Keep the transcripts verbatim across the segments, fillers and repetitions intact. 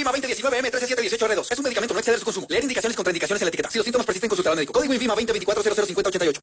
Invima veinte diecinueve M trece siete dieciocho R dos. Es un medicamento, no exceder su consumo. Leer indicaciones y contraindicaciones en la etiqueta. Si los síntomas persisten, consultar al médico. Código Invima veinte veinticuatro cero cero cincuenta ochenta y ocho.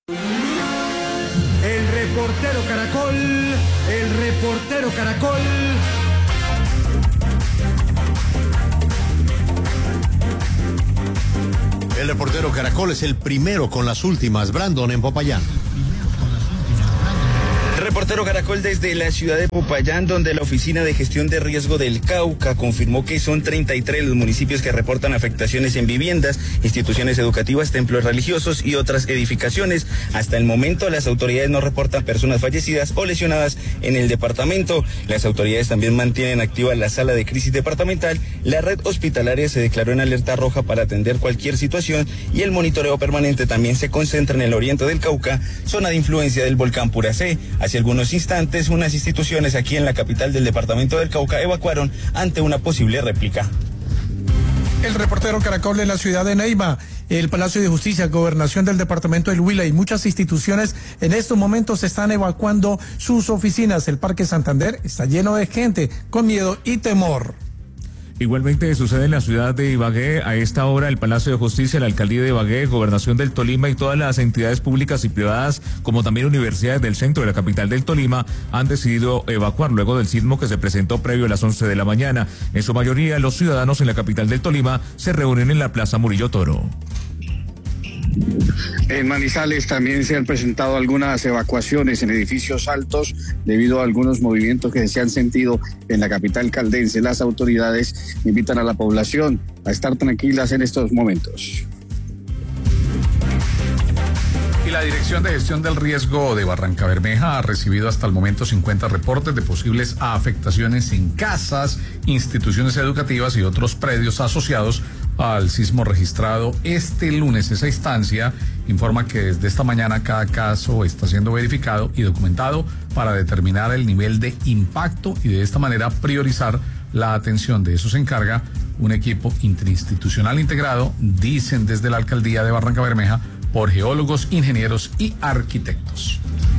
El reportero Caracol, el reportero Caracol. El reportero Caracol es el primero con las últimas. Brandon en Popayán. Reportero Caracol desde la ciudad de Popayán, donde la Oficina de Gestión de Riesgo del Cauca confirmó que son treinta y tres los municipios que reportan afectaciones en viviendas, instituciones educativas, templos religiosos y otras edificaciones. Hasta el momento, las autoridades no reportan personas fallecidas o lesionadas en el departamento. Las autoridades también mantienen activa la sala de crisis departamental. La red hospitalaria se declaró en alerta roja para atender cualquier situación y el monitoreo permanente también se concentra en el oriente del Cauca, zona de influencia del volcán Puracé. Hace algunos instantes, unas instituciones aquí en la capital del departamento del Cauca evacuaron ante una posible réplica. El reportero Caracol de la ciudad de Neiva, el Palacio de Justicia, Gobernación del departamento del Huila y muchas instituciones en estos momentos están evacuando sus oficinas. El Parque Santander está lleno de gente con miedo y temor. Igualmente sucede en la ciudad de Ibagué. A esta hora el Palacio de Justicia, la Alcaldía de Ibagué, Gobernación del Tolima y todas las entidades públicas y privadas, como también universidades del centro de la capital del Tolima, han decidido evacuar luego del sismo que se presentó previo a las once de la mañana. En su mayoría, los ciudadanos en la capital del Tolima se reúnen en la Plaza Murillo Toro. En Manizales también se han presentado algunas evacuaciones en edificios altos debido a algunos movimientos que se han sentido en la capital caldense. Las autoridades invitan a la población a estar tranquilas en estos momentos. Y la Dirección de Gestión del Riesgo de Barrancabermeja ha recibido hasta el momento cincuenta reportes de posibles afectaciones en casas, instituciones educativas y otros predios asociados al sismo registrado este lunes. Esa instancia informa que desde esta mañana cada caso está siendo verificado y documentado para determinar el nivel de impacto y de esta manera priorizar la atención. De eso se encarga un equipo interinstitucional integrado, dicen desde la Alcaldía de Barrancabermeja, por geólogos, ingenieros y arquitectos.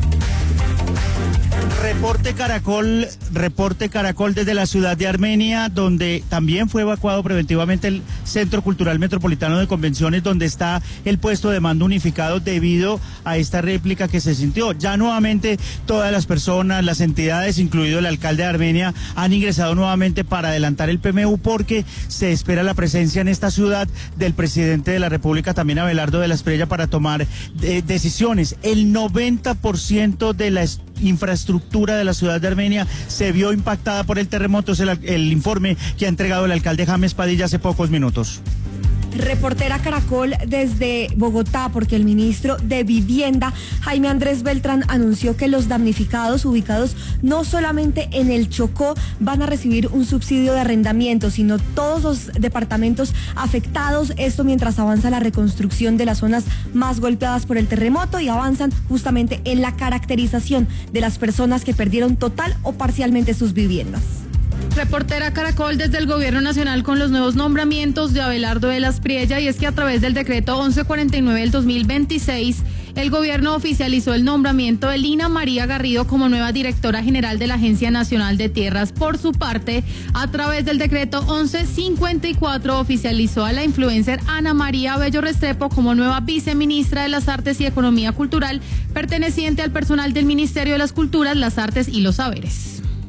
Reporte Caracol, reporte Caracol desde la ciudad de Armenia, donde también fue evacuado preventivamente el Centro Cultural Metropolitano de Convenciones, donde está el puesto de mando unificado debido a esta réplica que se sintió. Ya nuevamente todas las personas, las entidades, incluido el alcalde de Armenia, han ingresado nuevamente para adelantar el P M U porque se espera la presencia en esta ciudad del presidente de la República, también Abelardo de la Espriella, para tomar eh, decisiones. El noventa por ciento de la infraestructura de la ciudad de Armenia se vio impactada por el terremoto. Es el, el informe que ha entregado el alcalde James Padilla hace pocos minutos. Reportera Caracol desde Bogotá, porque el ministro de Vivienda, Jaime Andrés Beltrán, anunció que los damnificados ubicados no solamente en el Chocó van a recibir un subsidio de arrendamiento, sino todos los departamentos afectados, esto mientras avanza la reconstrucción de las zonas más golpeadas por el terremoto y avanzan justamente en la caracterización de las personas que perdieron total o parcialmente sus viviendas. Reportera Caracol desde el Gobierno Nacional con los nuevos nombramientos de Abelardo de la Espriella, y es que a través del decreto once cuarenta y nueve del dos mil veintiséis, el gobierno oficializó el nombramiento de Lina María Garrido como nueva directora general de la Agencia Nacional de Tierras. Por su parte, a través del decreto once cincuenta y cuatro, oficializó a la influencer Ana María Bello Restrepo como nueva viceministra de las Artes y Economía Cultural, perteneciente al personal del Ministerio de las Culturas, las Artes y los Saberes.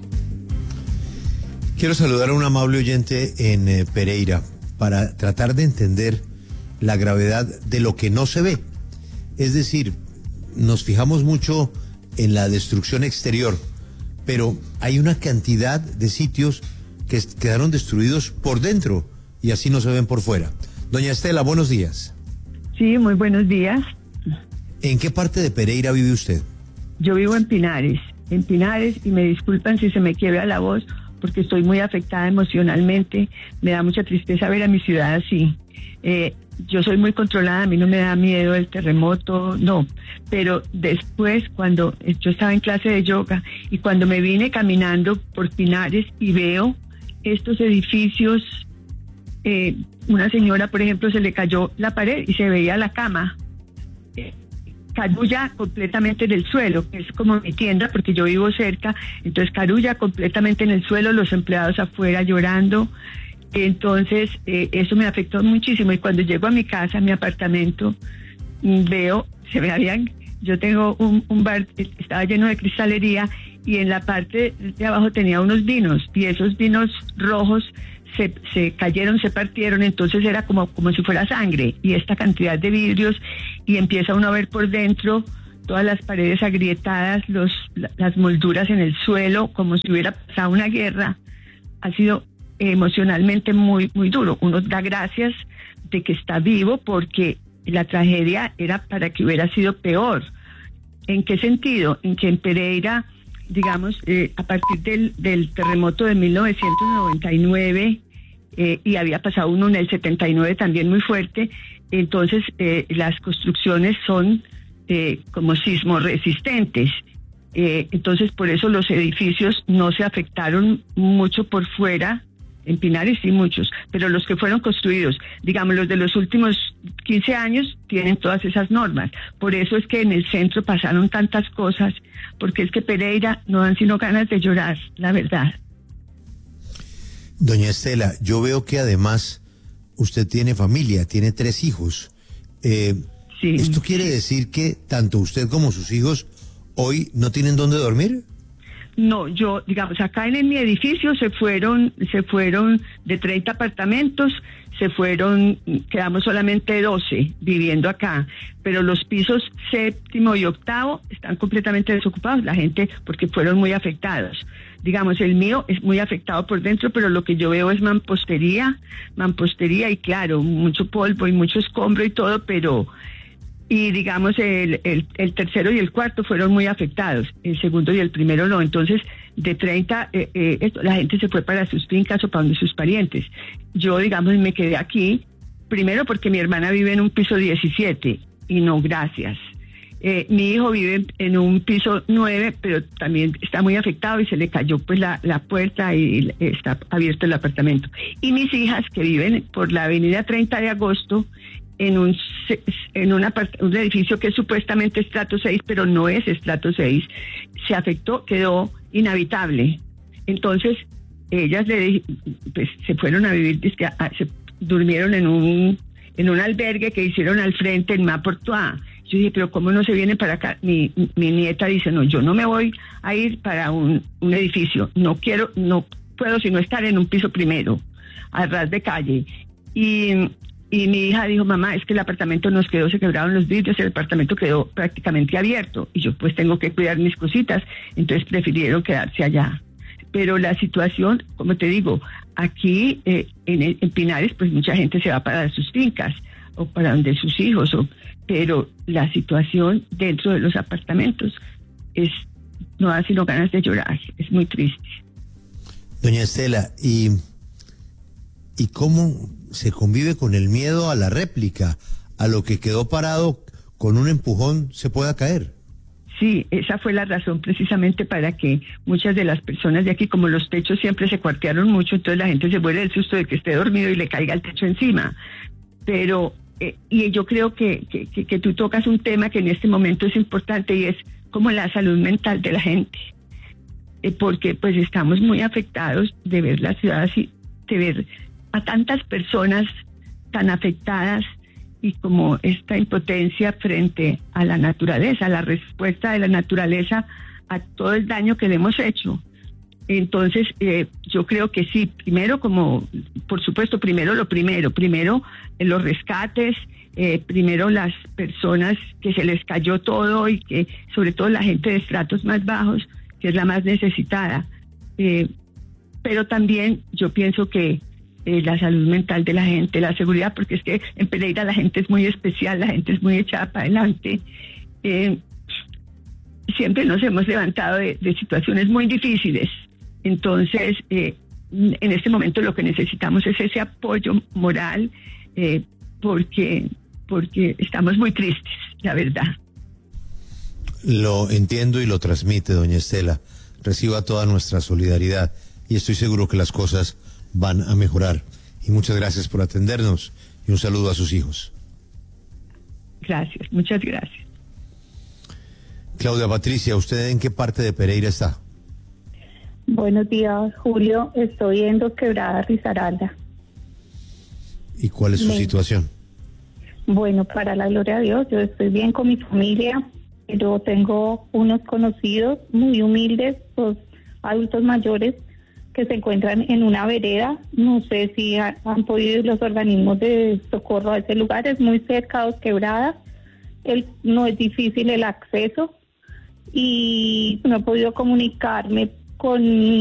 Quiero saludar a un amable oyente en eh, Pereira para tratar de entender la gravedad de lo que no se ve. Es decir, nos fijamos mucho en la destrucción exterior, pero hay una cantidad de sitios que quedaron destruidos por dentro y así no se ven por fuera. Doña Estela, buenos días. Sí, muy buenos días. ¿En qué parte de Pereira vive usted? Yo vivo en Pinares, en Pinares, y me disculpan si se me quiebra la voz, porque estoy muy afectada emocionalmente. Me da mucha tristeza ver a mi ciudad así. Eh, yo soy muy controlada, a mí no me da miedo el terremoto, no. Pero después, cuando yo estaba en clase de yoga y cuando me vine caminando por Pinares y veo estos edificios, eh, una señora, por ejemplo, se le cayó la pared y se veía la cama. Eh, carulla completamente en el suelo, que es como mi tienda, porque yo vivo cerca, entonces carulla completamente en el suelo, los empleados afuera llorando, Entonces, eh, eso me afectó muchísimo. Y cuando llego a mi casa, a mi apartamento, veo, se me habían, yo tengo un, un bar, estaba lleno de cristalería, y en la parte de abajo tenía unos vinos, y esos vinos rojos se, se cayeron, se partieron, entonces era como, como si fuera sangre, y esta cantidad de vidrios, y empieza uno a ver por dentro todas las paredes agrietadas, los, las molduras en el suelo, como si hubiera pasado una guerra. Ha sido emocionalmente muy, muy duro. Uno da gracias de que está vivo, porque la tragedia era para que hubiera sido peor. ¿En qué sentido? En que en Pereira, digamos, eh, a partir del, del terremoto de mil novecientos noventa y nueve, eh, y había pasado uno en el setenta y nueve también muy fuerte, entonces eh, las construcciones son eh, como sismo resistentes. Eh, entonces por eso los edificios no se afectaron mucho por fuera. En Pinares sí muchos, pero los que fueron construidos, digamos los de los últimos quince años, tienen todas esas normas. Por eso es que en el centro pasaron tantas cosas, porque es que Pereira no dan sino ganas de llorar, la verdad. Doña Estela, yo veo que además usted tiene familia, tiene tres hijos. Eh, sí. ¿Esto quiere decir que tanto usted como sus hijos hoy no tienen dónde dormir? No, yo, digamos, acá en, en mi edificio se fueron, se fueron de treinta apartamentos, se fueron, quedamos solamente doce viviendo acá, pero los pisos séptimo y octavo están completamente desocupados, la gente, porque fueron muy afectados. Digamos, el mío es muy afectado por dentro, pero lo que yo veo es mampostería, mampostería y claro, mucho polvo y mucho escombro y todo, pero... Y digamos, el, el, el tercero y el cuarto fueron muy afectados, el segundo y el primero no. Entonces, de treinta, eh, eh, esto, la gente se fue para sus fincas o para donde sus parientes. Yo, digamos, me quedé aquí, primero porque mi hermana vive en un piso diecisiete, y no, gracias. Eh, mi hijo vive en un piso nueve, pero también está muy afectado y se le cayó pues la, la puerta y está abierto el apartamento. Y mis hijas, que viven por la avenida treinta de agosto, en un en un, apart- un edificio que es supuestamente estrato seis, pero no es estrato seis, se afectó, quedó inhabitable. Entonces, ellas le pues, se fueron a vivir, se durmieron en un en un albergue que hicieron al frente en Maportoa. Yo dije, pero ¿cómo no se viene para acá? Mi, mi nieta dice, no, yo no me voy a ir para un, un edificio, no quiero, no puedo sino estar en un piso primero, a ras de calle. Y Y mi hija dijo, mamá, es que el apartamento nos quedó, se quebraron los vidrios, el apartamento quedó prácticamente abierto. Y yo pues tengo que cuidar mis cositas, entonces prefirieron quedarse allá. Pero la situación, como te digo, aquí eh, en, en Pinares, pues mucha gente se va para sus fincas o para donde sus hijos, o, pero la situación dentro de los apartamentos es no da sino ganas de llorar, es muy triste. Doña Estela, ¿y, y cómo se convive con el miedo a la réplica, a lo que quedó parado con un empujón se pueda caer? Sí, esa fue la razón precisamente para que muchas de las personas de aquí, como los techos siempre se cuartearon mucho, entonces la gente se muere del susto de que esté dormido y le caiga el techo encima. Pero, eh, y yo creo que, que, que, que tú tocas un tema que en este momento es importante, y es como la salud mental de la gente. Eh, porque pues estamos muy afectados de ver la ciudad así, de ver a tantas personas tan afectadas, y como esta impotencia frente a la naturaleza, la respuesta de la naturaleza a todo el daño que le hemos hecho. Entonces, eh, yo creo que sí, primero como, por supuesto, primero lo primero, primero eh, los rescates, eh, primero las personas que se les cayó todo y que, sobre todo la gente de estratos más bajos, que es la más necesitada. Eh, pero también yo pienso que Eh, la salud mental de la gente, la seguridad, porque es que en Pereira la gente es muy especial, la gente es muy echada para adelante. Eh, siempre nos hemos levantado de, de situaciones muy difíciles. Entonces, eh, en este momento lo que necesitamos es ese apoyo moral, eh, porque, porque estamos muy tristes, la verdad. Lo entiendo y lo transmite, doña Estela. Reciba toda nuestra solidaridad y estoy seguro que las cosas van a mejorar. Y muchas gracias por atendernos y un saludo a sus hijos. Gracias, muchas gracias. Claudia Patricia, ¿usted en qué parte de Pereira está? Buenos días, Julio. Estoy en Dos Quebradas, Risaralda. ¿Y cuál es su Me... situación? Bueno, para la gloria de Dios, yo estoy bien con mi familia, pero tengo unos conocidos muy humildes, dos adultos mayores que se encuentran en una vereda. No sé si ha, han podido ir los organismos de socorro a ese lugar, es muy cerca a Dos Quebradas, el, no es difícil el acceso y no he podido comunicarme con